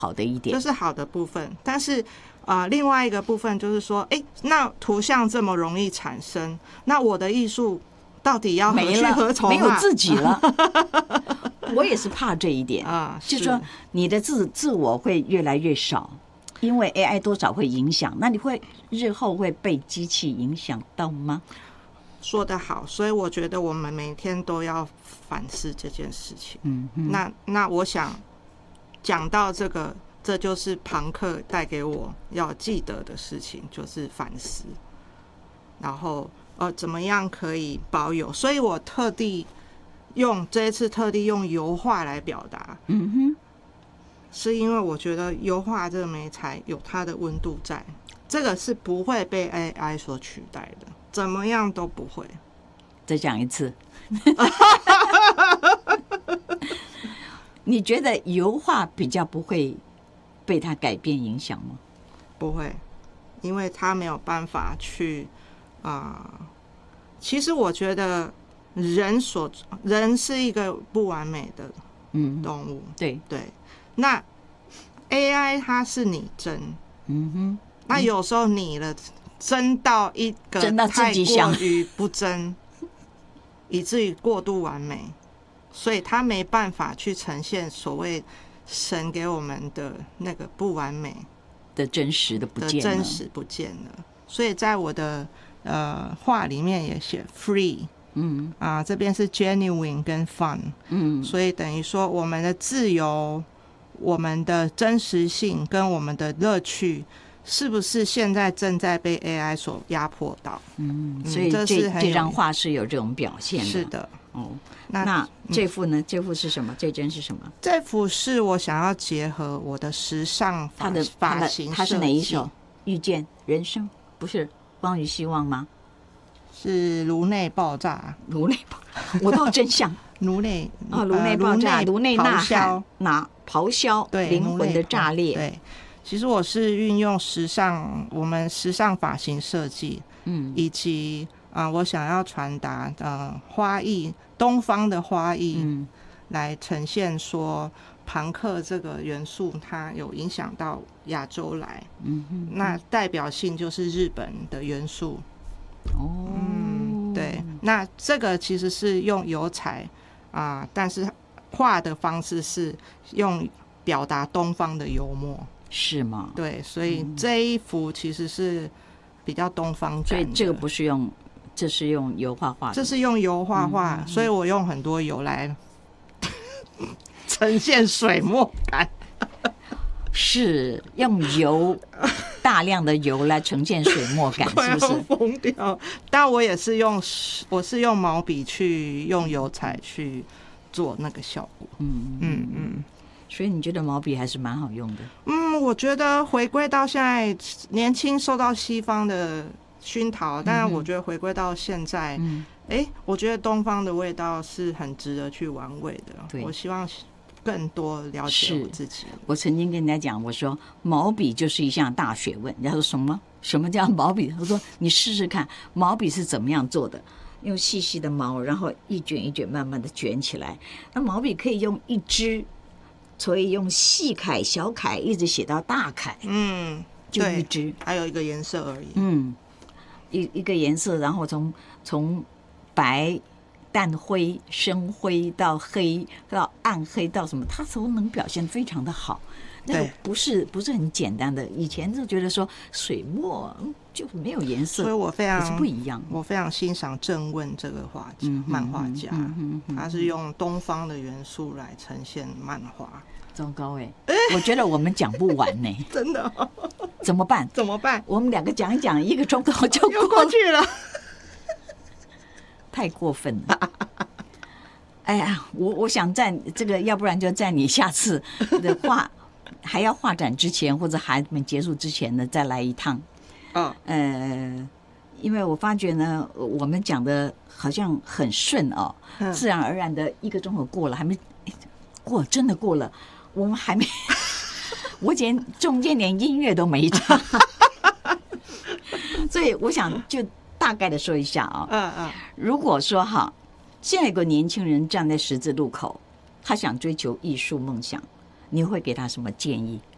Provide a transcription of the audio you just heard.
好的一点， 这是好的部分。但是另外一个部分就是说，那图像这么容易产生，那我的艺术到底要何去何从啊？ 没有自己了。我也是怕这一点就是说你的自我会越来越少，因为 AI 多少会影响。那你会日后会被机器影响到吗？ 说得好，所以我觉得我们每天都要反思这件事情。那我想讲到这个，这就是庞克带给我要记得的事情，就是反思，然后怎么样可以保有。所以我这一次特地用油画来表达，是因为我觉得油画这个媒材有它的温度在，这个是不会被 AI 所取代的，怎么样都不会。 再讲一次。你觉得油画比较不会被它改变影响吗？ 不会，因为它没有办法去其实我觉得人是一个不完美的动物，对，那 AI 它是拟真，那有时候拟了真到一个太过于不真，以至于过度完美，所以它没办法去呈现所谓神给我们的那个不完美的真实的不见了，所以在我的画里面也写 free，这边是 genuine 跟 fun，所以等于说我们的自由、我们的真实性跟我们的乐趣，是不是现在正在被 AI 所压迫到？ 所以这张画是有这种表现的。 是的。 那这幅呢？这幅是什么？这帧是什么？ 这幅是我想要结合我的时尚发型设计。 它是哪一首？遇见人生？不是光与希望吗？ 是颅内爆炸。 颅内爆，我倒真像颅内爆炸，颅内呐喊，咆哮， 对， 灵魂的炸裂。 对，其实我是运用我们时尚发型设计，以及我想要传达花艺，东方的花艺，来呈现说庞克这个元素它有影响到亚洲来，那代表性就是日本的元素。对，那这个其实是用油彩但是画的方式是用表达东方的幽默，是吗？对，所以这一幅其实是比较东方感的。所以这个不是用，这是用油画画的。 这是用油画画，所以我用很多油来呈现水墨感。 是用油，大量的油来呈现水墨感，是不是？ 疯掉！但我是用毛笔去用油彩去做那个效果。 所以你觉得毛笔还是蛮好用的？ 我觉得回归到现在，年轻受到西方的熏陶，但是我觉得回归到现在，我觉得东方的味道是很值得去玩味的。我希望更多了解我自己。 我曾经跟人家讲，我说毛笔就是一项大学问。人家说什么叫毛笔？我说你试试看，毛笔是怎么样做的？用细细的毛，然后一卷一卷慢慢的卷起来。那毛笔可以用一支，所以用细楷、小楷一直写到大楷。就一支， 还有一个颜色而已。 一个颜色，然后从白、淡灰、深灰到黑到暗黑到什么，它都能表现非常的好。那个不是很简单的。以前就觉得说水墨就没有颜色， 所以我非常不一样。 我非常欣赏郑问这个漫画家，他是用东方的元素来呈现漫画。 糟糕我觉得我们讲不完真的怎么办？我们两个讲一讲，1个钟头就过去了。 太过分了！哎呀，我想在这个，要不然就在你下次的还要画展之前，或者还没结束之前呢，再来一趟。因为我发觉呢，我们讲的好像很顺自然而然的1个钟头过了，还没过，真的过了，我们还没，我中间连音乐都没唱，所以我想就大概的说一下如果说现在有个年轻人站在十字路口，他想追求艺术梦想，你会给他什么建议？